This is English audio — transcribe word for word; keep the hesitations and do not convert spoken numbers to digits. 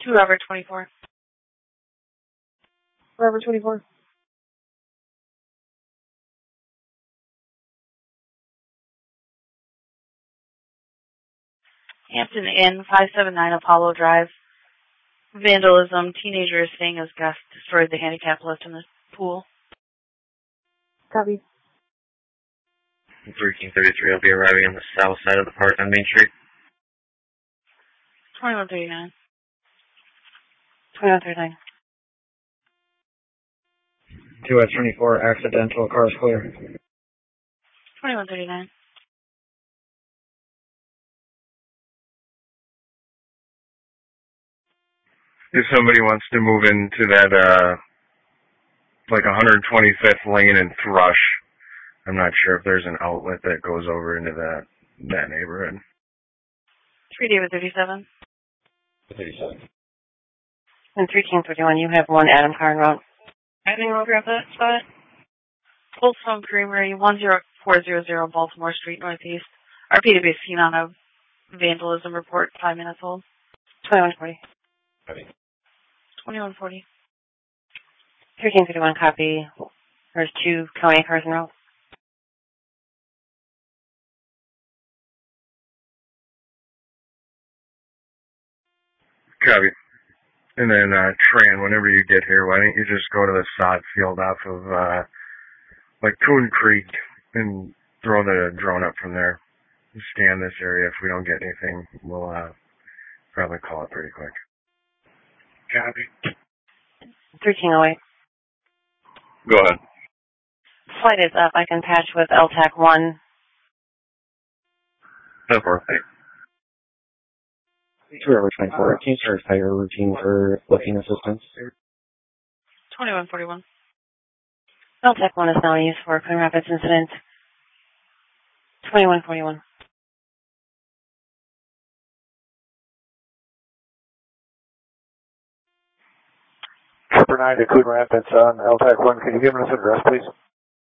Two Robert twenty-four. Robert twenty-four. Hampton Inn, five seven nine Apollo Drive. Vandalism. Teenager is staying as guest. Destroyed the handicap lift in the pool. Copy. thirteen thirty-three, I'll be arriving on the south side of the park on Main Street. twenty-one thirty-nine. twenty-one thirty-nine. two S twenty-four, accidental, car's clear. twenty-one thirty-nine. If somebody wants to move into that, uh, like one hundred twenty-fifth lane in Thrush, I'm not sure if there's an outlet that goes over into that that neighborhood. three David thirty-seven. thirty-seven. And three King thirty-one, you have one Adam Carn Road. I think we'll grab that spot. Old Stone Creamery, one zero four zero zero Baltimore Street, Northeast. R P W seen on a vandalism report, five minutes old. twenty-one forty. Copy. twenty-one forty. three King thirty-one, copy. There's two County Carson Road. Copy. And then, uh, Tran, whenever you get here, why don't you just go to the sod field off of, uh, like Coon Creek and throw the drone up from there. Scan this area. If we don't get anything, we'll, uh, probably call it pretty quick. Copy. three King oh eight. Go ahead. Flight is up. I can patch with L T A C one. That's worth it. two Robert twenty-four, can you start fire routine for looking assistance? twenty-one forty-one. L T A C one is now used for Coon Rapids incident. twenty-one forty-one. Trooper nine to Coon Rapids on L T A C one. Could you give us an address, please?